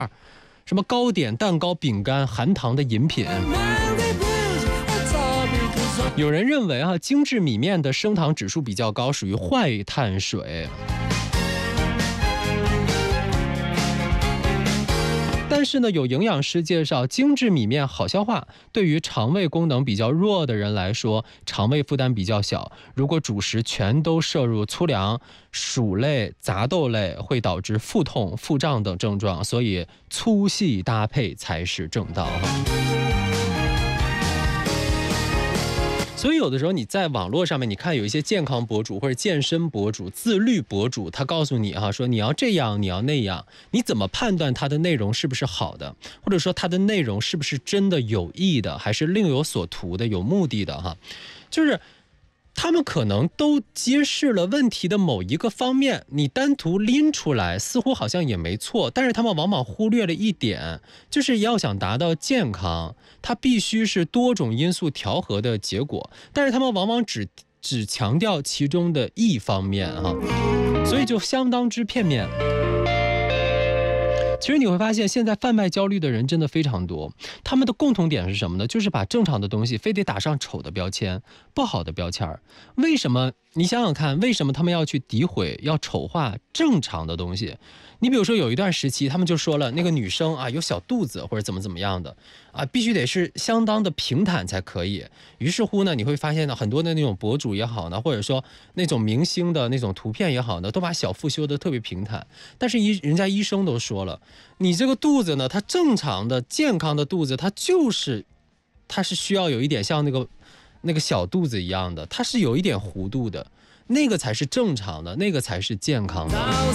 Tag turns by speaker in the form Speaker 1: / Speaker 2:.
Speaker 1: 什么糕点、蛋糕、饼干、含糖的饮品。有人认为精致米面的升糖指数比较高，属于坏碳水。但是呢，有营养师介绍，精致米面好消化，对于肠胃功能比较弱的人来说，肠胃负担比较小。如果主食全都摄入粗粮、薯类、杂豆类，会导致腹痛、腹胀等症状，所以粗细搭配才是正道。所以有的时候你在网络上面，你看有一些健康博主或者健身博主、自律博主，他告诉你说你要这样，你要那样，你怎么判断他的内容是不是好的，或者说他的内容是不是真的有益的，还是另有所图的、有目的的就是他们可能都揭示了问题的某一个方面，你单独拎出来似乎好像也没错，但是他们往往忽略了一点，就是要想达到健康，它必须是多种因素调和的结果，但是他们往往只强调其中的一方面所以就相当之片面。其实你会发现，现在贩卖焦虑的人真的非常多，他们的共同点是什么呢？就是把正常的东西非得打上丑的标签、不好的标签。为什么？你想想看，为什么他们要去诋毁、要丑化正常的东西？你比如说有一段时期，他们就说了，那个女生有小肚子或者怎么样的必须得是相当的平坦才可以。于是乎呢，你会发现呢，很多的那种博主也好呢，或者说那种明星的那种图片也好呢，都把小腹修得特别平坦。但是人家医生都说了，你这个肚子呢，它正常的健康的肚子，它是需要有一点像那个小肚子一样的，它是有一点弧度的，那个才是正常的，那个才是健康的。